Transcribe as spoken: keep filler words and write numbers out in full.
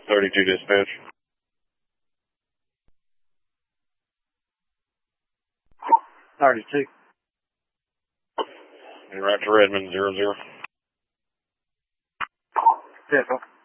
thirty-two dispatch. thirty-two. And right to Redmond, zero zero. Vehicle.